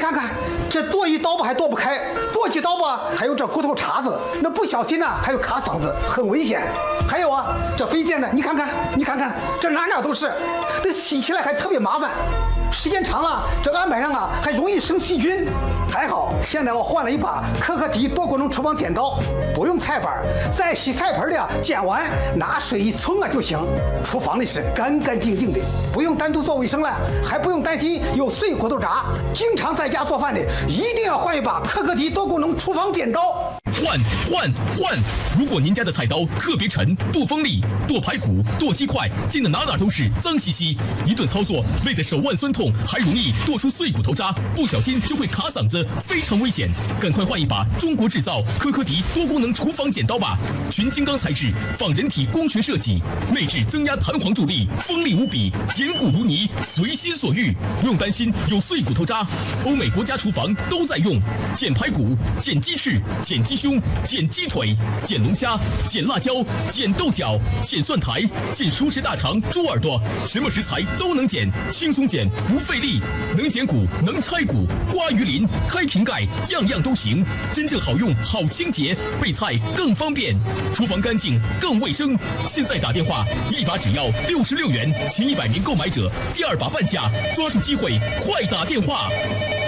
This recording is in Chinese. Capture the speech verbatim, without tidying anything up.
看看，这剁一刀吧还剁不开，剁几刀吧还有这骨头茬子，那不小心呢还有卡嗓子，很危险。还有啊，这飞溅呢，你看看，你看看，这哪哪都是，这洗起来还特别麻烦。时间长了，这案板上啊还容易生细菌。还好，现在我换了一把可可迪多功能厨房剪刀，不用菜板，在洗菜盆里啊剪完拿水一冲啊就行。厨房里是干干净净的，不用单独做卫生了，还不用担心有碎骨头渣。经常在家做饭的，一定要换一把可可迪多功能厨房剪刀。 换换换！如果您家的菜刀特别沉，不锋利，剁排骨、剁鸡块，溅得哪哪都是，脏兮兮，一顿操作累得手腕酸痛，还容易剁出碎骨头渣，不小心就会卡嗓子，非常危险。赶快换一把中国制造可可迪多功能厨房剪刀吧！纯金刚材质，仿人体工学设计，内置增压弹簧助力，锋利无比，坚固如泥，随心所欲，不用担心有碎骨头渣。欧美国家厨房都在用，剪排骨、剪鸡翅、剪鸡胸、剪鸡腿、剪龙虾、剪辣椒、剪豆角、剪蒜苔、剪熟食大肠、猪耳朵，什么食材都能剪，轻松剪不费力，能剪骨能拆骨，刮鱼鳞、开瓶盖，样样都行，真正好用好清洁，备菜更方便，厨房干净更卫生。现在打电话，一把只要六十六元，前一百名购买者第二把半价，抓住机会，快打电话！